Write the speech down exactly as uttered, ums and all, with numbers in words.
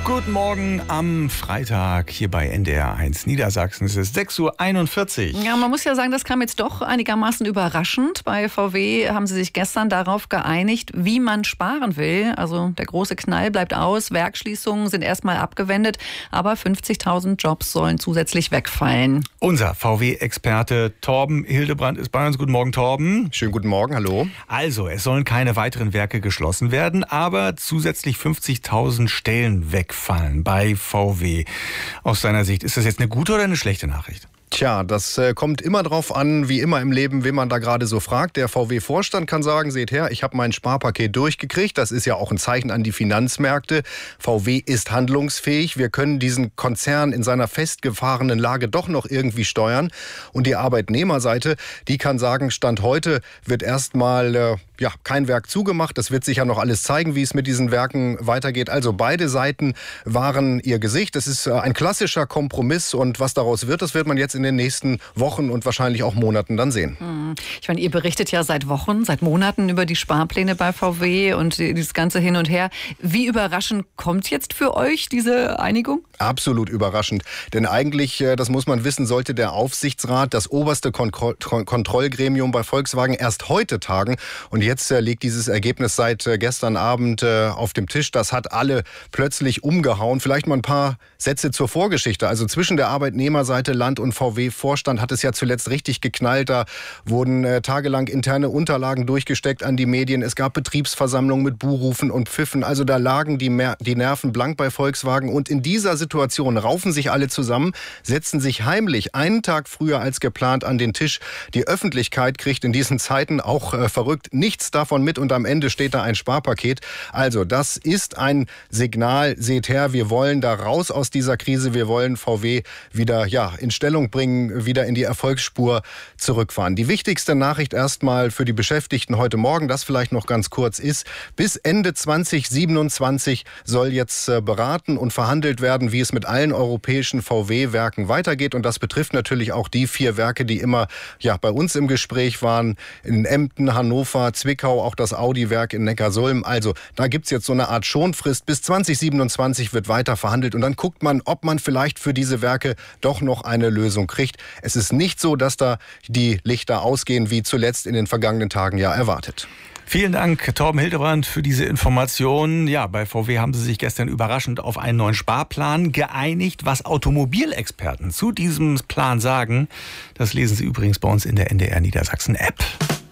Guten Morgen am Freitag hier bei N D R eins Niedersachsen. Es ist sechs Uhr einundvierzig. Ja, man muss ja sagen, das kam jetzt doch einigermaßen überraschend. Bei V W haben sie sich gestern darauf geeinigt, wie man sparen will. Also der große Knall bleibt aus, Werksschließungen sind erstmal abgewendet, aber fünfzigtausend Jobs sollen zusätzlich wegfallen. Unser V W-Experte Torben Hildebrand ist bei uns. Guten Morgen, Torben. Schönen guten Morgen, hallo. Also, es sollen keine weiteren Werke geschlossen werden, aber zusätzlich fünfzigtausend Stellen wegfallen bei V W. Aus deiner Sicht, ist das jetzt eine gute oder eine schlechte Nachricht? Tja, das äh, kommt immer drauf an, wie immer im Leben, wen man da gerade so fragt. Der V W-Vorstand kann sagen, seht her, ich habe mein Sparpaket durchgekriegt. Das ist ja auch ein Zeichen an die Finanzmärkte. V W ist handlungsfähig. Wir können diesen Konzern in seiner festgefahrenen Lage doch noch irgendwie steuern. Und die Arbeitnehmerseite, die kann sagen, Stand heute wird erstmal äh, ja, kein Werk zugemacht. Das wird sich ja noch alles zeigen, wie es mit diesen Werken weitergeht. Also beide Seiten wahren ihr Gesicht. Das ist äh, ein klassischer Kompromiss. Und was daraus wird, das wird man jetzt in in den nächsten Wochen und wahrscheinlich auch Monaten dann sehen. Ich meine, ihr berichtet ja seit Wochen, seit Monaten über die Sparpläne bei V W und dieses ganze Hin und Her. Wie überraschend kommt jetzt für euch diese Einigung? Absolut überraschend. Denn eigentlich, das muss man wissen, sollte der Aufsichtsrat, das oberste Kontro- Kontrollgremium bei Volkswagen, erst heute tagen. Und jetzt liegt dieses Ergebnis seit gestern Abend auf dem Tisch. Das hat alle plötzlich umgehauen. Vielleicht mal ein paar Sätze zur Vorgeschichte. Also zwischen der Arbeitnehmerseite, Land und V W-Vorstand hat es ja zuletzt richtig geknallt. Da wurden äh, tagelang interne Unterlagen durchgesteckt an die Medien. Es gab Betriebsversammlungen mit Buhrufen und Pfiffen. Also da lagen die, Mer- die Nerven blank bei Volkswagen. Und in dieser Situation raufen sich alle zusammen, setzen sich heimlich einen Tag früher als geplant an den Tisch. Die Öffentlichkeit kriegt in diesen Zeiten auch äh, verrückt nichts davon mit. Und am Ende steht da ein Sparpaket. Also das ist ein Signal. Seht her, wir wollen da raus aus dieser Krise. Wir wollen V W wieder ja, in Stellung bringen, wieder in die Erfolgsspur zurückfahren. Die wichtigste Nachricht erstmal für die Beschäftigten heute Morgen, das vielleicht noch ganz kurz ist, bis Ende zwanzig siebenundzwanzig soll jetzt beraten und verhandelt werden, wie es mit allen europäischen V W-Werken weitergeht. Und das betrifft natürlich auch die vier Werke, die immer ja, bei uns im Gespräch waren, in Emden, Hannover, Zwickau, auch das Audi-Werk in Neckarsulm. Also da gibt es jetzt so eine Art Schonfrist. Bis zwanzig siebenundzwanzig wird weiter verhandelt und dann guckt man, ob man vielleicht für diese Werke doch noch eine Lösung kriegt. Es ist nicht so, dass da die Lichter ausgehen, wie zuletzt in den vergangenen Tagen ja erwartet. Vielen Dank, Torben Hildebrand, für diese Informationen. Ja, bei V W haben sie sich gestern überraschend auf einen neuen Sparplan geeinigt. Was Automobilexperten zu diesem Plan sagen, das lesen Sie übrigens bei uns in der N D R Niedersachsen App.